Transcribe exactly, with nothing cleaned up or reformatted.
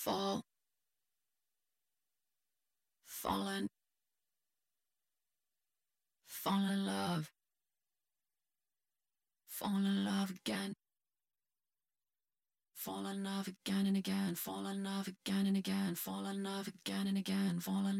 fall, fallen, fall in love, fall in love again, fall in love again and again, fall in love again and again, fall in love again and again, fall in